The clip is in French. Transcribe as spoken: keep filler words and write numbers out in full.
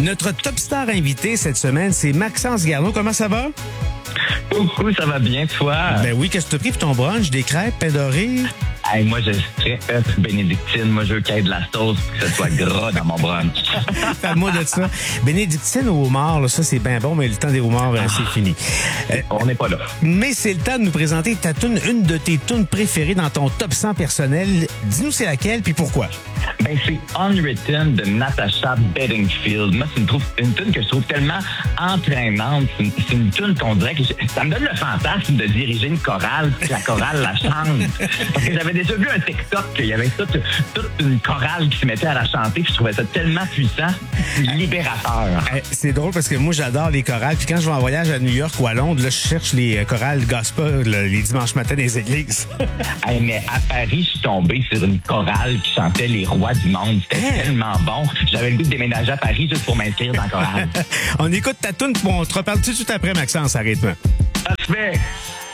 Notre top star invité cette semaine, c'est Maxence Garneau. Comment ça va? Coucou, ça va bien, toi? Ben oui, qu'est-ce que tu as pris pour ton brunch? Des crêpes, pain doré? Hey, moi, je serais œuf bénédictine. Moi, je veux qu'il y ait de la sauce pour que ce soit gras dans mon brunch. Parle-moi de ça. Bénédictine au homard, là, ça, c'est bien bon, mais le temps des homards, ben, c'est fini. Euh, On n'est pas là. Mais c'est le temps de nous présenter ta toune, une de tes tounes préférées dans ton top cent personnel. Dis-nous c'est laquelle, puis pourquoi? Ben, c'est Unwritten de Natasha Bedingfield. Moi, c'est une, trouve, une tune que je trouve tellement entraînante. C'est une, c'est une tune qu'on dirait que je, ça me donne le fantasme de diriger une chorale, puis la chorale la chante. Parce que j'avais déjà vu un TikTok qu'il y avait toute, toute une chorale qui se mettait à la chanter, puis je trouvais ça tellement puissant, libérateur. C'est drôle parce que moi, j'adore les chorales. Puis quand je vais en voyage à New York ou à Londres, là, je cherche les chorales gospel là, les dimanches matins des églises. Hey, mais à Paris, je suis tombé sur une chorale qui chantait les rois du monde. C'était hey. tellement bon. J'avais le goût de déménager à Paris juste pour m'inscrire dans la chorale. On écoute ta toune, on te reparle tout de suite après, Maxence, arrête-moi. Ça se fait.